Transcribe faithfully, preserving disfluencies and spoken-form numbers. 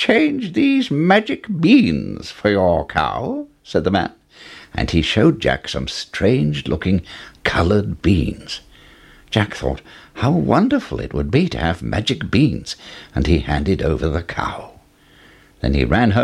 exchange these magic beans for your cow," said the man, and he showed Jack some strange-looking coloured beans. Jack thought how wonderful it would be to have magic beans, and he handed over the cow. Then he ran home